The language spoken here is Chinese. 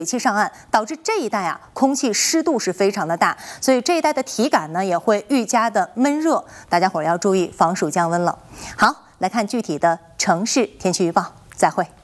水汽上岸，导致这一带空气湿度是非常的大，所以这一带的体感呢也会愈加的闷热，大家伙儿要注意防暑降温了。好，来看具体的城市天气预报，再会。